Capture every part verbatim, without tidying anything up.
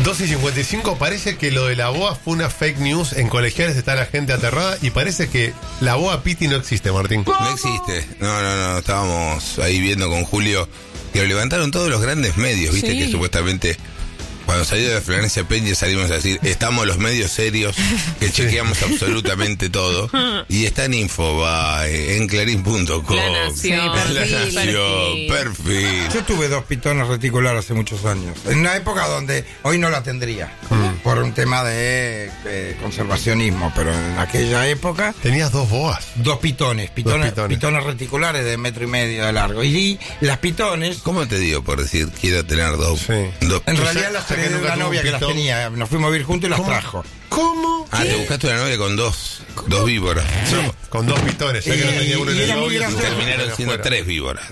dos y cincuenta y cinco, parece que lo de la boa fue una fake news. En Colegiales está la gente aterrada y parece que la boa Piti no existe, Martín. No existe. No, no, no. Estábamos ahí viendo con Julio que lo levantaron todos los grandes medios, viste, sí. Que supuestamente cuando salió de Florencia Peña salimos a decir, estamos los medios serios que chequeamos sí. absolutamente todo. Y está en Infobae, en Clarín punto com, La Nación, La Nación, Perfil. Perfil. Yo tuve dos pitones reticulares hace muchos años. En una época donde hoy no la tendría. Mm. Por un tema de eh, conservacionismo. Pero en aquella época... Tenías dos boas. Dos pitones. Pitones, dos pitones. pitones reticulares de metro y medio de largo. Y, y las pitones... ¿Cómo te digo por decir quiero tener dos? Sí. dos en realidad las tenía de una novia que las tenía. Nos fuimos a vivir juntos y las ¿Cómo? trajo. ¿Cómo? Ah, ¿qué? Te buscaste una novia con dos, dos víboras. Sí, no, con dos pitones. Ya y, que no tenía uno en el novio, y terminaron siendo fuera. tres víboras.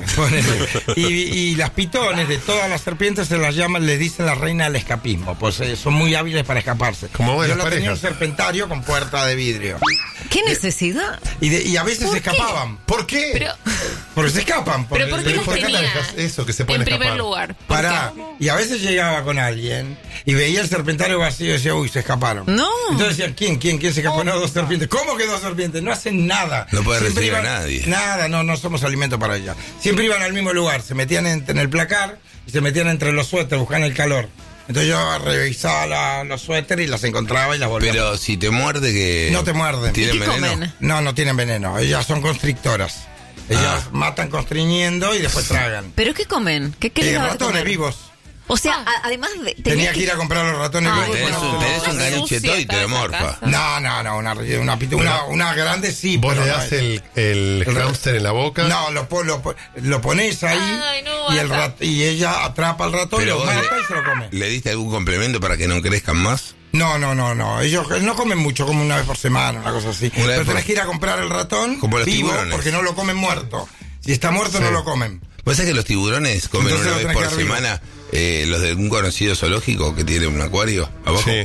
y, y las pitones de todas las serpientes se las llaman, les dicen la reina del escapismo. Pues eh, son muy hábiles para escaparse. Como Yo la tenía un serpentario con puerta de vidrio. ¿Qué necesidad? Y, de, y a veces se escapaban. ¿Por qué? Pero, porque se escapan. ¿Pero por qué las ¿por qué tenía? dejas eso que se pueden En primer escapar? lugar. Pará. Y a veces llegaba con alguien y veía el serpentario vacío y decía, uy, se escaparon. No. Entonces decían, ¿quién? ¿Quién? ¿Quién se escapó? No, dos serpientes. ¿Cómo que dos serpientes? No hacen nada. No puede Siempre recibir iban, a nadie. Nada, no, no somos alimento para ella. Siempre iban al mismo lugar, se metían en, en el placar y se metían entre los suéteres, buscaban el calor. Entonces yo revisaba la, los suéteres y las encontraba y las volvía. Pero si te muerde que... No te muerden. ¿Tienen ¿Y qué veneno? comen? No, no tienen veneno. Ellas son constrictoras. Ellas Ah. matan constriñendo y después tragan. ¿Pero qué comen? ¿Qué, qué Eh, les daba de ratones comer? vivos. O sea, a- además de... Tenía que ir a comprar los ratones Ah, vivos. Tenés Bueno, un, tenés un no, caniche sucia y te lo está esa morfa. casa. No, no, no, una, una, pitu- una, una grande sí. Vos pero le no das es- el, el El- hámster en la boca. No, lo, po- lo, po- lo pones ahí Ay, no, y, el basta. rat- y ella atrapa al ratón, Pero lo vos mata le- y se lo come. ¿Le diste algún complemento para que no crezcan más? No, no, no, no. Ellos no comen mucho, como una vez por semana, una cosa así. Una vez Pero por- tenés que ir a comprar el ratón Como los vivo tiburones. porque no lo comen muerto. Si está muerto Sí. no lo comen. ¿Vos sabés que los tiburones comen Entonces una lo vez tenés por que dar vivo. semana eh, los de un conocido zoológico que tiene un acuario abajo? Sí.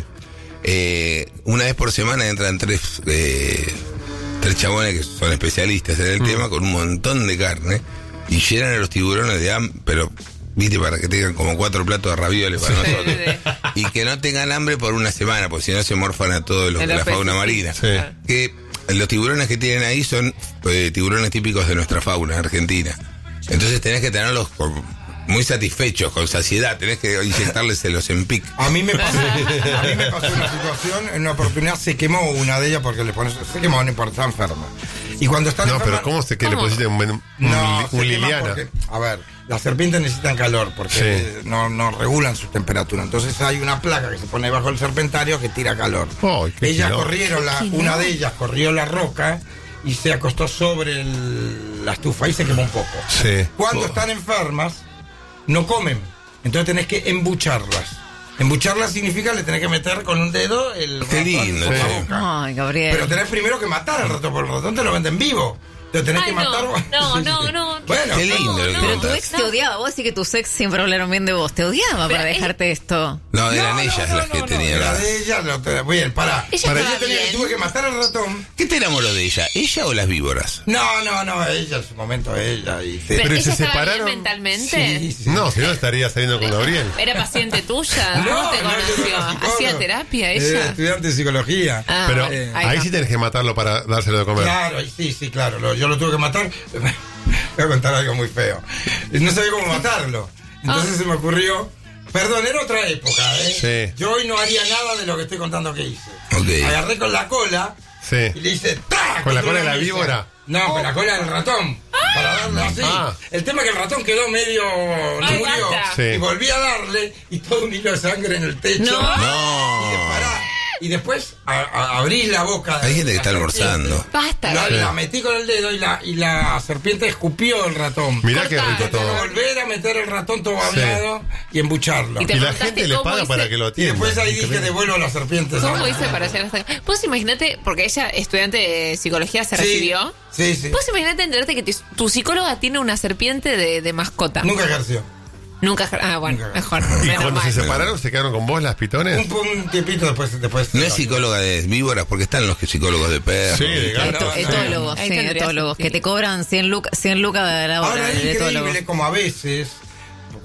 Eh, una vez por semana entran tres eh, tres chabones que son especialistas en el Mm. tema con un montón de carne y llenan a los tiburones de hambre, pero viste, para que tengan como cuatro platos de ravioles para Sí, nosotros sí, y que no tengan hambre por una semana, porque si no se morfan a todos los De de los la fauna peces, marina. Sí. Que los tiburones que tienen ahí son eh, tiburones típicos de nuestra fauna argentina. Entonces tenés que tenerlos con- muy satisfechos, con saciedad, tenés que inyectarles el Ozempic. A mí me pasó, a mí me pasó una situación, en una oportunidad se quemó una de ellas porque le pones, se quemó, no importa, está enferma. Y cuando están No, enfermas, pero ¿cómo se que le ¿Cómo? pusiste un, un, No, un se queman Liliana? porque, a ver, las serpientes necesitan calor porque Sí. eh, no, no regulan su temperatura. Entonces hay una placa que se pone bajo el serpentario que tira calor. Ay, qué Ellas quilombo. corrieron, la, una de ellas corrió la roca y se acostó sobre el- la estufa y se quemó un poco. Sí. Cuando Oh. están enfermas, no comen. Entonces tenés que embucharlas. Embucharlas significa le tenés que meter con un dedo el Qué ratón lindo, en la sí. boca. Ay, Gabriel. Pero tenés primero que matar al ratón, porque el ratón te lo venden vivo. Te tenés Ay, que matar. no, no, no, no. Bueno, Qué lindo lo que Pero tu contás. ex te odiaba, vos sí que tus ex siempre hablaron bien de vos, te odiaba Pero para es- dejarte esto. No, eran No, ellas no, las no, que no, tenían la la... de ella, no te- bien, pará. Ella Para estaba yo tenía- bien. tuve que matar al ratón. ¿Qué te enamoró de ella? ¿Ella o las víboras? No, no, no, ella en su momento, ella. Y Pero, Pero ¿y ella se estaba separaron? bien mentalmente. Sí, sí. No, si no estaría saliendo con Gabriel. ¿Era paciente tuya? No, ¿Cómo te no, yo conoció? era psicólogo. ¿Hacía terapia Era ella? estudiante de psicología. Ah, Pero eh, ahí ahí sí no. tenés que matarlo para dárselo de comer. Claro, y sí, sí, claro. lo- yo lo tuve que matar. Voy a contar algo muy feo. No sabía cómo matarlo. Entonces Ah. se me ocurrió. Perdón, era otra época, ¿eh? Sí. Yo hoy no haría nada de lo que estoy contando que hice. Ok. Agarré con la cola Sí. y le hice ¡tac! ¿Con la contra cola de una la mesa. víbora? No, con la cola del ratón. Para darle así. Ah. El tema es que el ratón quedó medio. No Ay, murió. basta. Sí. Y volví a darle y todo un hilo de sangre en el techo. No. No. Y, de- pará, y después a- a- abrí la boca. de Hay gente que la está almorzando. serpiente. Basta, La, Gabriel. la metí con el dedo y la, y la serpiente escupió el ratón. Mirá qué Cortá. rico Tengo que todo. volver a meter el ratón todo babeado y embucharlo. Y Y, te Y la preguntaste gente le cómo paga hice- para que lo después atienda. ahí dije devuelvo a la serpiente. ¿Cómo hice para hacer hasta acá? Vos imaginate, porque ella, estudiante de psicología, se Sí, recibió. Sí, sí. Vos imaginate enterarte que tu, tu psicóloga tiene una serpiente de, de mascota. Nunca ejerció. Nunca. Ah, bueno, Nunca. mejor. ¿Y menos cuando mal. se separaron se quedaron con vos las pitones? Un, un tiempito después. después No es psicóloga de víboras, porque están los que psicólogos de perros. Sí, de gatos. Eto- no, etólogos, ahí sí, tendría etólogos, sentido. que te cobran cien lucas cien lucas de la hora, Ahora es el etólogo. increíble como a veces,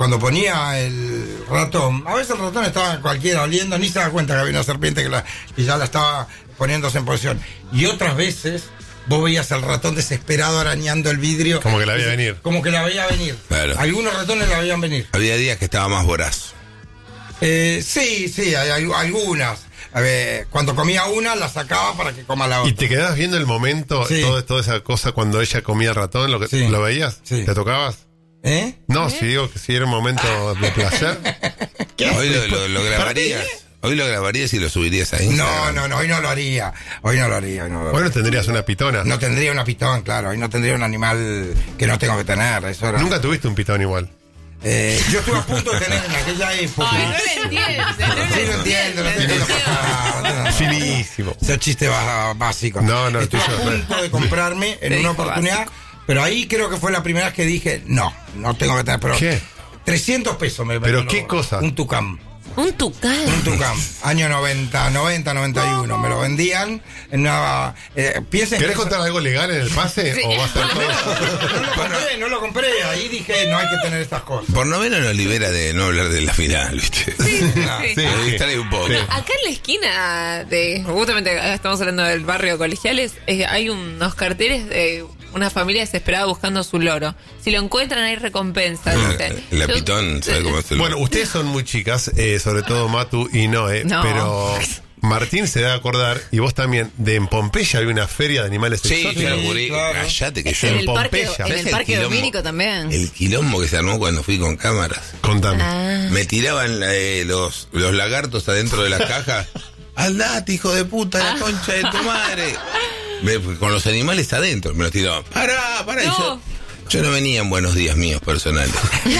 cuando ponía el ratón, a veces el ratón estaba cualquiera oliendo, ni se da cuenta que había una serpiente que, la, que ya la estaba poniéndose en posición. Y otras veces vos veías al ratón desesperado arañando el vidrio. Como que la veía venir. Como que la veía venir. Claro. Algunos ratones la veían venir. Había días que estaba más voraz. Eh, sí, sí, hay, hay algunas. A ver, cuando comía una, la sacaba para que coma la otra. ¿Y te quedabas viendo el momento, Sí. todo, toda esa cosa cuando ella comía el ratón? ¿Lo, que, Sí. ¿lo veías? Sí. ¿Te tocabas? ¿Eh? No, si digo que si era un momento de placer. Hoy lo, lo, lo grabarías. Hoy lo grabarías y lo subirías a No, Instagram. no, no, hoy no lo haría. Hoy no lo haría. Hoy no, lo haría. Bueno, tendrías una pitona. No tendría una pitón, claro. Hoy no tendría un animal que no tengo que tener. Eso era. Nunca tuviste un pitón igual. Eh, yo estuve a punto de tener en aquella época. Ay, no lo entiendo. No Sí, lo entiendo, lo entiendo. Finísimo. Ese chiste ba- básico. No, no, Estuve a tuyo, punto de comprarme en Te una dijo oportunidad, básico. pero ahí creo que fue la primera vez que dije, no, no tengo que tener. Pero ¿Qué? trescientos pesos me ¿Pero vendió qué lo- cosa? Un tucán. Un tucán. Un tucán. Año noventa, noventa, noventa y uno. Me lo vendían en una. Eh, piensen ¿Querés que- contar algo legal en el pase? Sí. ¿O vas a hacer todo? No lo compré, no lo compré. Ahí dije, no hay que tener estas cosas. Por noveno nos libera de no hablar de la final, ¿viste? Sí, No, sí. sí. Me distrae un poco. Sí. Acá en la esquina de, justamente estamos hablando del barrio Colegiales, eh, hay unos carteles de una familia desesperada buscando su loro. Si lo encuentran hay recompensa. ¿viste? La Yo- pitón, ¿sabes cómo es el Bueno, ustedes son muy chicas, eh, sobre todo Matu y Noé, No. pero Martín se debe acordar, y vos también, de en Pompeya había una feria de animales Sí, exóticos. yo lo cubrí. claro. Callate que yo En en el parque, Pompeya. en ¿Sabés el el parque quilombo? dominico también. El quilombo que se armó cuando fui con cámaras. Contame. Ah. Me tiraban eh, los, los lagartos adentro de las cajas. Andate, hijo de puta, la concha de tu madre. Me- con los animales adentro me los tiraban. Pará, pará. Y No. yo, yo no venía en buenos días míos personales.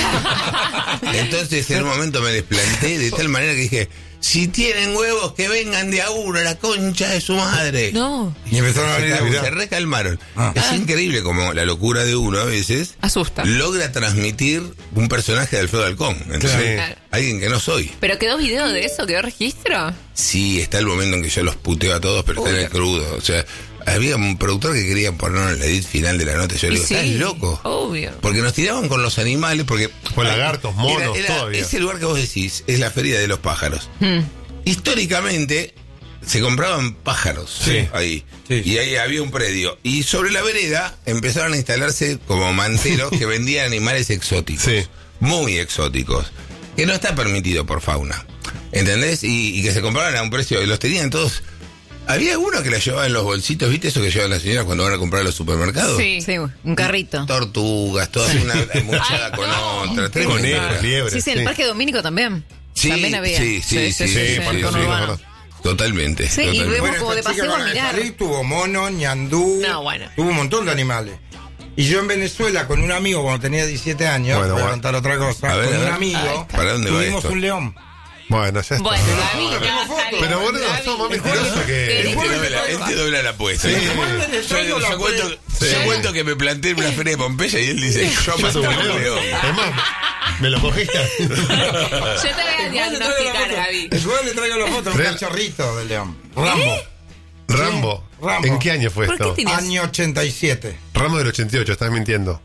Entonces en un momento me desplanté de tal manera que dije, si tienen huevos que vengan de a uno, la concha de su madre. No, Y empezaron a Se, venir. cal- mirá. se recalmaron. Ah. Es increíble como la locura de uno a veces asusta. logra transmitir un personaje de Alfredo Halcón. Entonces, Claro. alguien que no soy. ¿Pero quedó video de eso? ¿Quedó registro? Sí, está el momento en que yo los puteo a todos, pero está en el crudo. O sea, había un productor que quería poner el edit final de la nota. Yo le digo, Sí, estás loco. Obvio. Porque nos tiraban con los animales, porque... Con lagartos, monos, Era- era- todo había. Ese lugar que vos decís es la feria de los pájaros. Históricamente se compraban pájaros Sí. ahí. Sí. Y ahí había un predio. Y sobre la vereda empezaron a instalarse como manteros que vendían animales exóticos. Sí. Muy exóticos. Que no está permitido por fauna. ¿Entendés? Y, y que se compraban a un precio. Los tenían todos. Había uno que la llevaba en los bolsitos, ¿viste? Eso que llevan las señoras cuando van a comprar a los supermercados. Sí. Sí, un carrito. Tortugas, toda una muchada Ay, con no. otra. tremendo. Conejos, liebres. Sí, sí, en el parque dominico también. Sí, También había. sí, sí, sí, sí, sí, por sí, todo sí. urbano. Totalmente. Sí, y totalmente. vemos Bueno, como de esta chica paseo a con el mirar. jardín tuvo mono, ñandú, No, bueno. tuvo un montón de animales. Y yo en Venezuela con un amigo cuando tenía diecisiete años, Bueno, voy a bueno. contar otra cosa, A ver, con a un ver. amigo ¿Para dónde va tuvimos esto? un león. Bueno, ya está. Bueno, Gaby, no, ya tengo está fotos. bien. Pero boludo, Gaby. sos más mentiroso que... Él te dobla, él te dobla la apuesta. Sí. Le Yo, traigo la yo cuento, prueba. yo cuento que me planteé en una feria de Pompeya y él dice, yo Yo maté soy a un un león. león. Es más, me lo cogiste. Yo te voy a diagnosticar, Gaby. El jueves le traigo las fotos, un Real. cachorrito del león. Rambo. Rambo. Sí, Rambo. ¿En qué año fue ¿Por qué esto? tienes- Año ochenta y siete. Rambo del ochenta y ocho, estás mintiendo.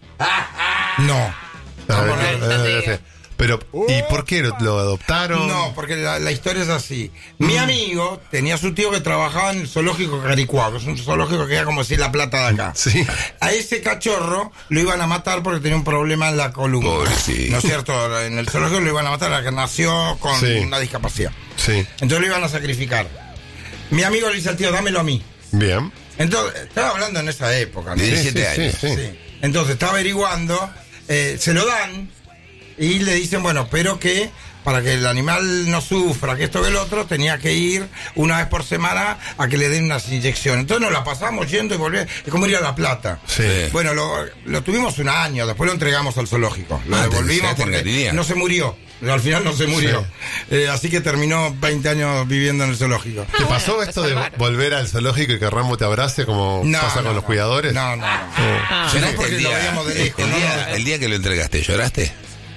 No. Ah, no, eh, no te eh, digo. eh, Pero, ¿y por qué lo, lo adoptaron? No, porque la, la historia es así. Mi amigo tenía su tío que trabajaba en el zoológico Caricuao, que es un zoológico que queda como si La Plata de acá. Sí. A ese cachorro lo iban a matar porque tenía un problema en la columna. Pobrecito. ¿No es cierto? En el zoológico lo iban a matar a que nació con Sí. una discapacidad. Sí. Entonces lo iban a sacrificar. Mi amigo le dice al tío, dámelo a mí. Bien. Entonces, estaba hablando en esa época, ¿no? De Sí, diecisiete sí, años. sí, sí. Sí. Entonces está averiguando, eh, se lo dan y le dicen, bueno, pero que para que el animal no sufra, que esto que el otro, tenía que ir una vez por semana a que le den unas inyecciones. Entonces nos la pasamos yendo y volviendo, es como ir a La Plata. Sí. Bueno, lo, lo tuvimos un año, después lo entregamos al zoológico. Lo Ah, te devolvimos quedaste en porque Gatinía. no se murió. Al final no se murió. Eh, así que terminó veinte años viviendo en el zoológico. ¿Te Ah, pasó bueno, esto te de salvaron. volver al zoológico y que Rambo te abrace como No, pasa no, con los no. cuidadores? No, no, no. Ah. No, ¿Lloraste porque el lo día, veíamos de lejos, el no, día, no. el día que lo entregaste, ¿lloraste?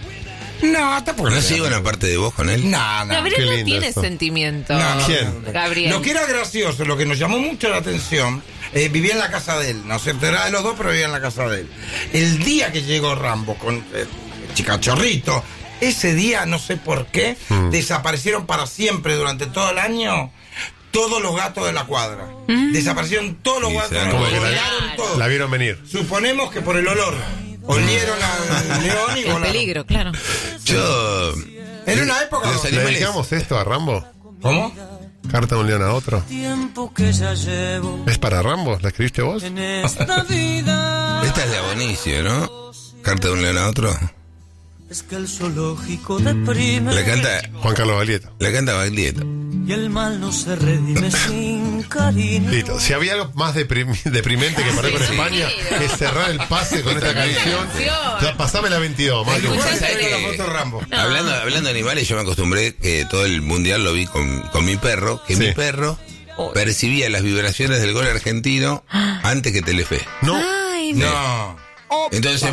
No, tampoco. ¿No se iba una parte de vos con él? No, no. Gabriel Qué no lindo tiene eso. sentimiento. No, no, ¿Quién? no, no. Gabriel. Lo que era gracioso, lo que nos llamó mucho la atención, eh, vivía en la casa de él, no sé, era de los dos, pero vivía en la casa de él. El día que llegó Rambo con eh, chicachorrito, Ese día, no sé por qué, Mm. desaparecieron para siempre durante todo el año todos los gatos de la cuadra. Desaparecieron todos los Sí, gatos se de dan la Como cuadra. que Volaron la, todos. la vieron venir. Suponemos que por el olor. Olieron al león y El volaron. peligro, claro. Yo. En una época... Los ¿Le animales. dedicamos esto a Rambo? ¿Cómo? ¿Carta de un león a otro? Tiempo que ya llevo ¿Es para Rambo? ¿La escribiste vos? en esta vida. Esta es de Abonicio, ¿no? Carta de un león a otro. Es que el zoológico deprime La canta. Juan Carlos Baglietto. La canta Baglietto. y el mal no se redime sin cariño. Listo. Si había algo más deprim- deprimente que perder con Sí, España, sí. es cerrar el pase con esta canción. canción. Ya, pasame la veintidós, El Matu. lugar ¿sabes se ve qué? la foto de Rambo. Hablando, hablando de animales, yo me acostumbré que todo el mundial lo vi con, con mi perro, que Sí. mi perro percibía las vibraciones del gol argentino antes que Telefe. No. Ay, No. Entonces